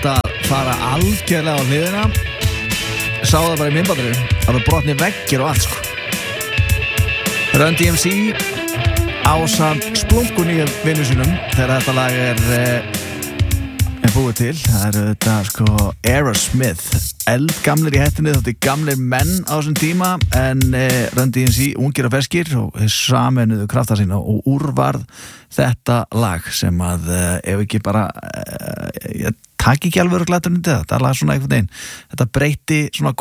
átt að fara algjörlega á hliðina. Sá það bara í myndbandinu. Það var brotni veggir og allt sko. Run DMC ásamt splunkunýjum vinnu sínum þegar þetta lag er búið til. Það þetta sko Aerosmith, eldgamlir í hettinni, þótti gamlir menn á þessum tíma, en Run DMC ungir og ferskir og sameinuðu krafta sína og úrvarð þetta lag sem að ef ekki bara ég takk ekki alveg glætur undir þetta lag svona einhvern veginn. Þetta breyti svona